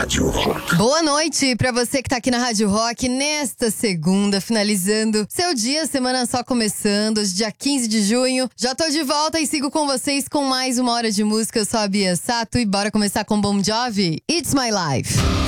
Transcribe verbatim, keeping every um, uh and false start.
Rádio Rock. Boa noite pra você que tá aqui na Rádio Rock nesta segunda, finalizando seu dia, semana só começando, hoje dia quinze de junho. Já tô de volta e sigo com vocês com mais uma hora de música. Eu sou a Bia Sato e bora começar com Bon Jovi, It's My Life.